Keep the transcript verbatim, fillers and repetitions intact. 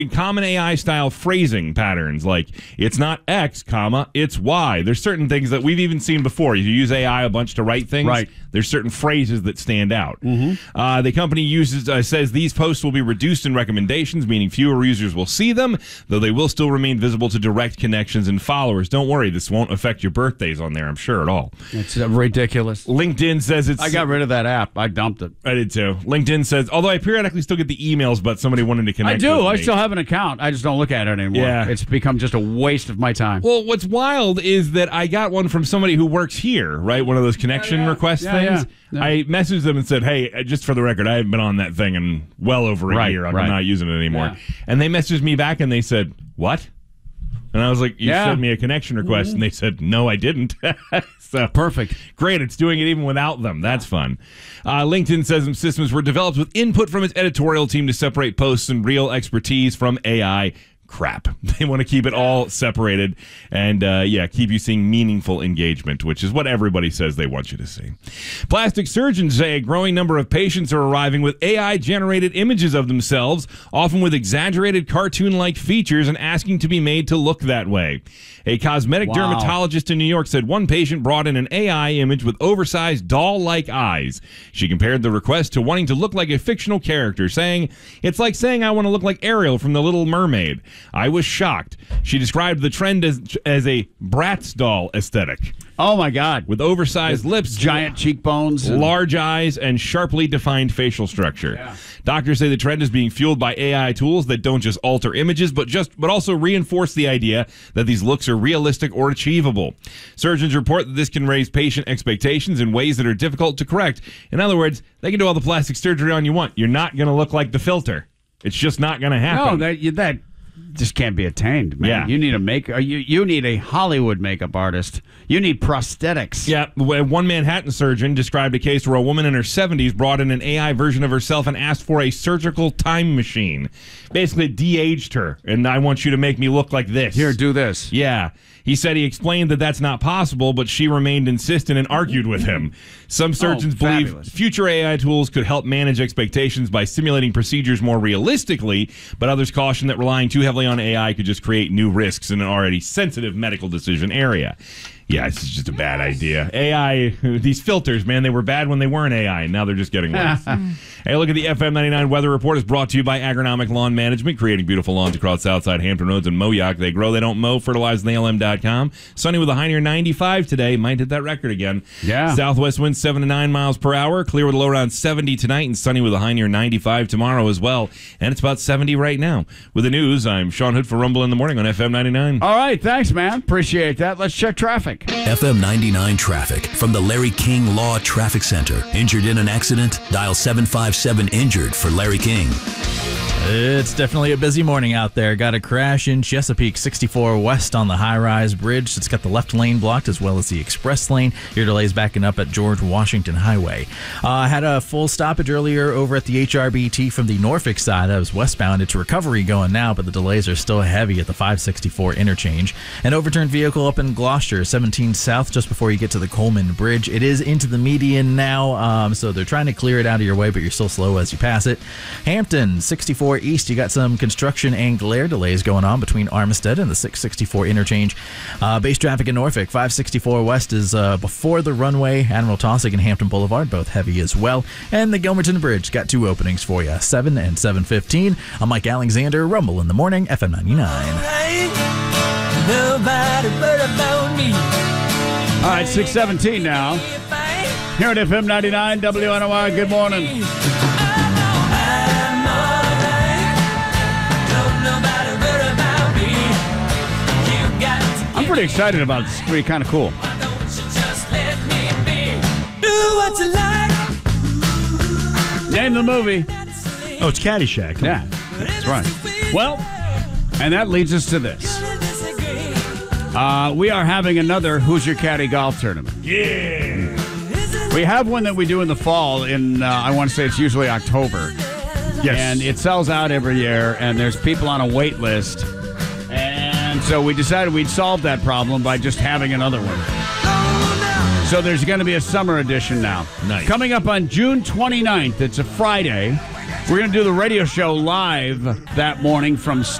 common A I-style phrasing patterns, like it's not X, comma, it's Y. There's certain things that we've even seen before. You use A I a bunch to write things. Right. There's certain phrases that stand out. Mm-hmm. Uh, the company uses uh, says these posts will be reduced in recommendations, meaning fewer users will see them, though they will still remain visible to direct connections and followers. Don't worry, this won't affect your birthdays on there, I'm sure, at all. It's uh, ridiculous. LinkedIn says it's... I got rid of that app. I dumped it. I did too. LinkedIn says, although I periodically still get the emails about somebody wanting to connect I do. with I me. still have an account. I just don't look at it anymore. Yeah. It's become just a waste of my time. Well, what's wild is that I got one from somebody who works here, right? One of those connection Yeah, yeah. request Yeah, things. yeah. Yeah. I messaged them and said, hey, just for the record, I haven't been on that thing in well over a Right, year. I'm right. not using it anymore. Yeah. And they messaged me back and they said, what? And I was like, you Yeah. sent me a connection request. Mm-hmm. And they said, no, I didn't. So Perfect. great. It's doing it even without them. That's fun. Uh, LinkedIn says some systems were developed with input from its editorial team to separate posts and real expertise from A I crap. They want to keep it all separated and, uh, yeah, keep you seeing meaningful engagement, which is what everybody says they want you to see. Plastic surgeons say a growing number of patients are arriving with A I-generated images of themselves, often with exaggerated cartoon-like features, and asking to be made to look that way. A cosmetic Wow. dermatologist in New York said one patient brought in an A I image with oversized doll-like eyes. She compared the request to wanting to look like a fictional character, saying, "It's like saying I want to look like Ariel from The Little Mermaid." I was shocked. She described the trend as, as a Bratz doll aesthetic, Oh, my God. with oversized lips, Giant cheekbones. and- large eyes, and sharply defined facial structure. Yeah. Doctors say the trend is being fueled by A I tools that don't just alter images, but just but also reinforce the idea that these looks are realistic or achievable. Surgeons report that this can raise patient expectations in ways that are difficult to correct. In other words, they can do all the plastic surgery on you want. You're not going to look like the filter. It's just not going to happen. No, that you- that just can't be attained, man. Yeah. You need a make. uh, You you need a Hollywood makeup artist. You need prosthetics. Yeah, one Manhattan surgeon described a case where a woman in her seventies brought in an A I version of herself and asked for a surgical time machine. Basically, de-aged her, and I want you to make me look like this. Here, do this. Yeah. He said he explained that that's not possible, but she remained insistent and argued with him. Some surgeons believe fabulous. future A I tools could help manage expectations by simulating procedures more realistically, but others caution that relying too heavily on A I could just create new risks in an already sensitive medical decision area. Yeah, it's just a bad idea. A I, these filters, man, they were bad when they weren't A I, and now they're just getting worse. Hey, look at the F M ninety-nine weather report is brought to you by Agronomic Lawn Management, creating beautiful lawns across Southside Hampton Roads and Moyock. They grow, they don't mow. Fertilize A L M dot com. Sunny with a high near ninety-five today. Might hit that record again. Yeah. Southwest winds seven to nine miles per hour. Clear with a low around seventy tonight, and sunny with a high near ninety-five tomorrow as well. And it's about seventy right now. With the news, I'm Sean Hood for Rumble in the Morning on F M ninety-nine. All right, thanks, man. Appreciate that. Let's check traffic. F M ninety-nine traffic from the Larry King Law Traffic Center. Injured in an accident? Dial seven five seven injured for Larry King. It's definitely a busy morning out there. Got a crash in Chesapeake, sixty-four west on the high-rise bridge. It's got the left lane blocked as well as the express lane. Your delays backing up at George Washington Highway. I uh, had a full stoppage earlier over at the H R B T from the Norfolk side. That was westbound. It's recovery going now, but the delays are still heavy at the five sixty-four interchange. An overturned vehicle up in Gloucester, seventeen south, just before you get to the Coleman Bridge. It is into the median now, um, so they're trying to clear it out of your way, but you're still slow as you pass it. Hampton, sixty-four east, you got some construction and glare delays going on between Armistead and the six sixty-four interchange. Uh, base traffic in Norfolk, five sixty-four west is uh, before the runway. Admiral Taussig and Hampton Boulevard, both heavy as well. And the Gilmerton Bridge, got two openings for you, seven and seven fifteen. I'm Mike Alexander, Rumble in the Morning, F M ninety-nine. Nobody but about me. All right, six seventeen now. Here at F M ninety-nine, W N O R, good morning. I'm pretty excited about this. It's pretty kind of cool. Do what you like. Name the movie. Oh, it's Caddyshack. Yeah, that's right. Well, and that leads us to this. Uh, we are having another Who's Your Caddy golf tournament. Yeah. We have one that we do in the fall in, uh, I want to say it's usually October. Yes. And it sells out every year, and there's people on a wait list. And so we decided we'd solve that problem by just having another one. So there's going to be a summer edition now. Nice. Coming up on June twenty-ninth. It's a Friday. We're going to do the radio show live that morning from